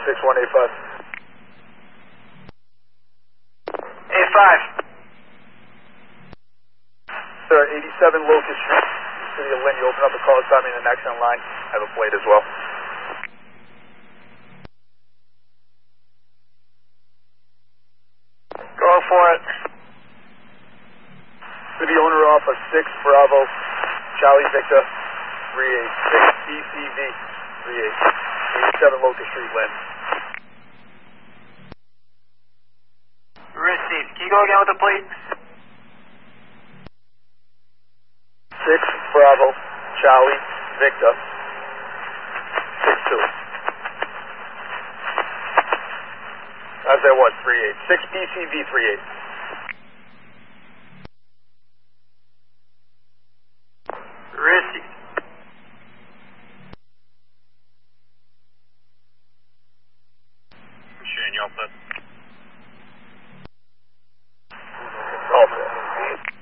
6185. 85. Sir, 87 Locust Street, City of Lynn. You open up a call sign me in the next on line. I have a plate as well. Go for it. To the owner off of 6 Bravo, Charlie Victor, 386 BCV, 87 Locust Street, Lynn. Received. Can you go again with the plate? 6 Bravo, Charlie Victor, 62. As I was, 38. 6 BCV, 38. Received. Shane, you all set?